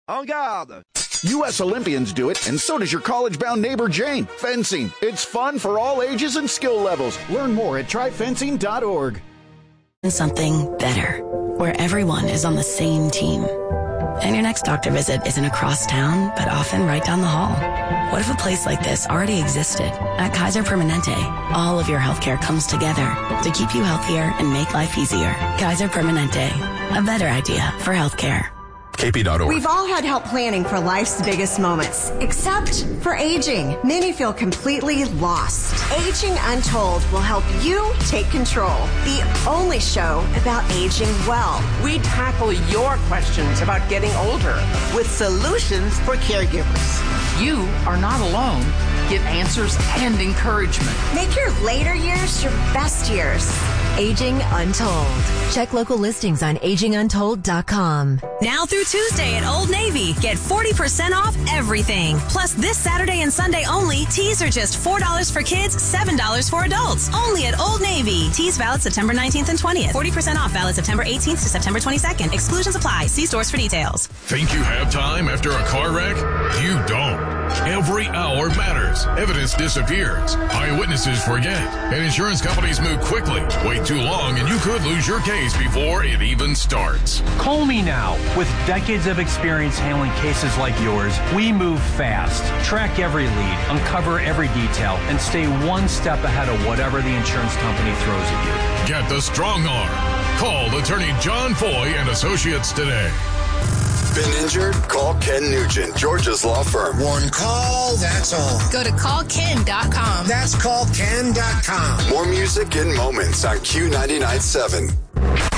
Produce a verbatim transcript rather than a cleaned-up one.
En garde! U S Olympians do it, and so does your college-bound neighbor Jane. Fencing. It's fun for all ages and skill levels. Learn more at try fencing dot org. Something better, where everyone is on the same team. And your next doctor visit isn't across town, but often right down the hall. What if a place like this already existed? At Kaiser Permanente, all of your healthcare comes together to keep you healthier and make life easier. Kaiser Permanente, a better idea for healthcare. K P dot org. We've all had help planning for life's biggest moments, except for aging. Many feel completely lost. Aging Untold will help you take control. The only show about aging well. We tackle your questions about getting older with solutions for caregivers. You are not alone. Get answers and encouragement. Make your later years your best years. Aging Untold. Check local listings on aging untold dot com. Now through Tuesday at Old Navy, get forty percent off everything. Plus, this Saturday and Sunday only, tees are just four dollars for kids, seven dollars for adults. Only at Old Navy. Tees valid September nineteenth and twentieth. forty percent off valid September eighteenth to September twenty-second. Exclusions apply. See stores for details. Think you have time after a car wreck? You don't. Every hour matters. Evidence disappears. Eyewitnesses forget. And insurance companies move quickly. Wait too long and you could lose your case before it even starts. Call me now. With decades of experience handling cases like yours, we move fast. Track every lead, uncover every detail, and stay one step ahead of whatever the insurance company throws at you. Get the strong arm. Call attorney John Foy and Associates today. Been injured? Call Ken Nugent, Georgia's law firm. One call, that's all. Go to call ken dot com. That's call ken dot com. More music and moments on Q ninety-nine point seven.